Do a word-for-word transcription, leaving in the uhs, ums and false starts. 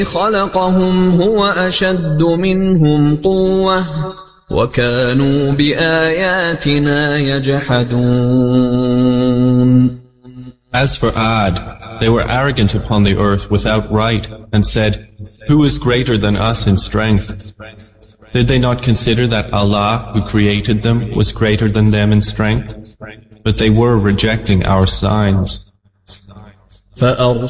خلقهم هو أشد منهم قوة وكانوا بآياتنا يجحدون. As for Ad, they were arrogant upon the earth without right, and said, "Who is greater than us in strength?" Did they not consider that Allah, who created them, was greater than them in strength? But they were rejecting our signs. فأرسلنا